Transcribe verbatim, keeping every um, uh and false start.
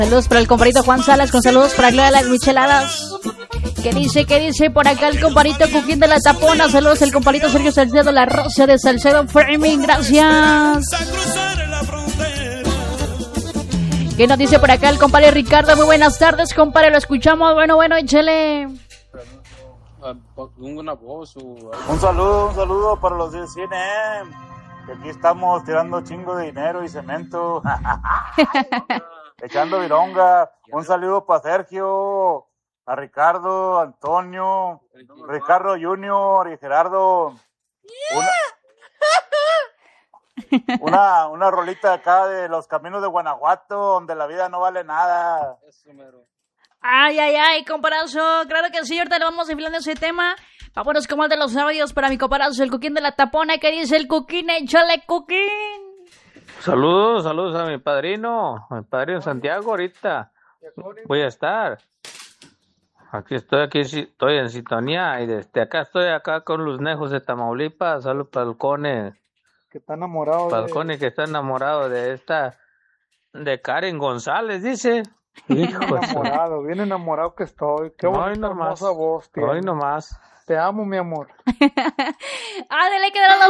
Saludos para el comparito Juan Salas, con saludos para Gloria de las Micheladas. ¿Qué dice, qué dice por acá el comparito Cuquín de la Tapona? Saludos el comparito Sergio Salcedo, la Rosa de Salcedo Framing, gracias. ¿Qué nos dice por acá el compadre Ricardo? Muy buenas tardes, compadre, lo escuchamos. Bueno, bueno, échale. Un saludo, un saludo para los de C N M, que aquí estamos tirando chingo de dinero y cemento, echando vironga. Un saludo para Sergio, a Ricardo, Antonio, Ricardo Junior y Gerardo. Una, una, una rolita acá de los caminos de Guanajuato, donde la vida no vale nada. Ay, ay, ay, comparazo, claro que sí, ahorita le vamos enfilando ese tema. Vámonos con el de los audios para mi comparazo, el Cuquín de la Tapona. ¿Qué dice el Cuquín? Échale, Cuquín. Saludos, saludos a mi padrino, mi padrino Santiago. Ahorita voy a estar. Aquí estoy, aquí estoy en sintonía y desde acá estoy acá con los Nejos de Tamaulipas. Saludos para el Cone. Que está enamorado para de... el Cone que está enamorado de esta, de Karen González, dice. Hijo bien enamorado, bien enamorado que estoy. Qué bonita, hermosa voz, tío. Hoy nomás. Te amo, mi amor. Ah, dele que